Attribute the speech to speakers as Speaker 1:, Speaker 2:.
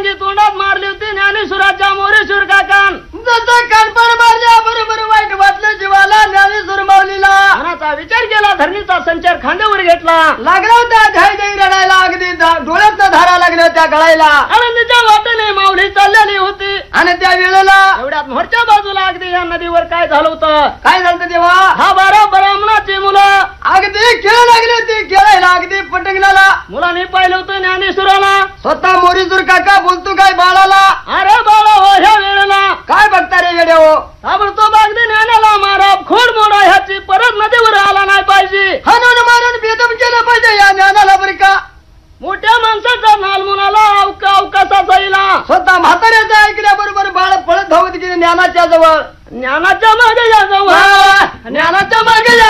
Speaker 1: बाजी तोंडात मारली होती ज्ञानेश्वराच्या मोरेश्वर काकान.
Speaker 2: जसं कानपण मारल्या बरोबर वाईट वाटलं जीवाला ज्ञानेश्वर माऊलीला.
Speaker 1: मनाचा विचार केला, धरणीचा संचार खांद्यावर घेतला.
Speaker 2: लागला होता धाय धाई रडायला, अगदी डोळ्यात धारा लागल्या त्या गळायला.
Speaker 1: आनंदीच्या वाटेने माऊली चाललेली होती
Speaker 2: आणि त्या वेळेला
Speaker 1: एवढ्यात मोरच्या बाजूला अगदी या नदीवर काय झालं होतं?
Speaker 2: काय झालं तेव्हा?
Speaker 1: हा 12 ब्राह्मणाची मुलं
Speaker 2: अगदी खेळ लागली होती, खेळायला अगदी पटंगणाला.
Speaker 1: मुलांनी पाहिलं होतं ज्ञानेश्वराला.
Speaker 2: स्वतः मोरीजूर काका बोलतो काय बाळाला,
Speaker 1: अरे बाळा हो, ह्या वेळेला
Speaker 2: काय बघता रे येड्या हो?
Speaker 1: ताबडतोब अगदी ज्ञानाला मारा, खोड मोडा, ह्याची परत नदीवर आला नाही पाहिजे.
Speaker 2: हाणून मारून बेदम केलं पाहिजे या ज्ञानाला बरं का.
Speaker 1: मोठ्या माणसाचा नाल मुलाला अवकासा जाईला.
Speaker 2: स्वतः म्हाताऱ्याचं ऐकल्याबरोबर बाळ पळत धावत गेले ज्ञानाच्या जवळ.
Speaker 1: ज्ञानाच्या मागे या जवळ,
Speaker 2: ज्ञानाच्या मागे या